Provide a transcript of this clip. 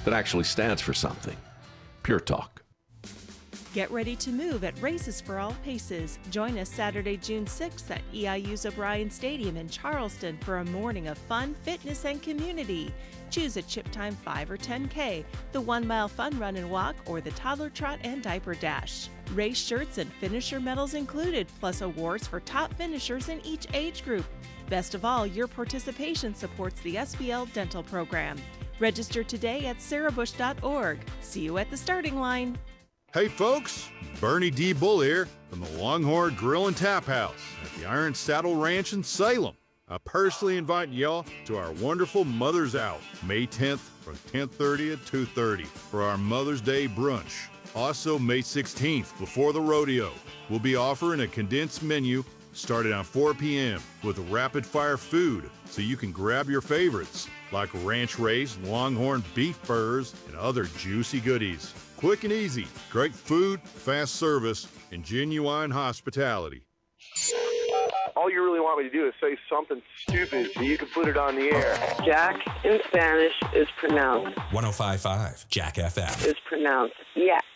that actually stands for something. Pure Talk. Get ready to move at Races for All Paces. Join us Saturday, June 6th at EIU's O'Brien Stadium in Charleston for a morning of fun, fitness, and community. Choose a Chip Time 5 or 10K, the 1 mile fun run and walk, or the toddler trot and diaper dash. Race shirts and finisher medals included, plus awards for top finishers in each age group. Best of all, your participation supports the SBL Dental Program. Register today at sarahbush.org. See you at the starting line. Hey folks, Bernie D. Bull here from the Longhorn Grill and Tap House at the Iron Saddle Ranch in Salem. I personally invite y'all to our wonderful Mother's Out, May 10th from 10:30 to 2:30 for our Mother's Day brunch. Also, May 16th, before the rodeo, we'll be offering a condensed menu starting at 4 p.m. with rapid-fire food so you can grab your favorites like ranch-raised longhorn beef burgers and other juicy goodies. Quick and easy, great food, fast service, and genuine hospitality. All you really want me to do is say something stupid so you can put it on the air. Jack in Spanish is pronounced. 105.5 Jack FM. Is pronounced, yeah.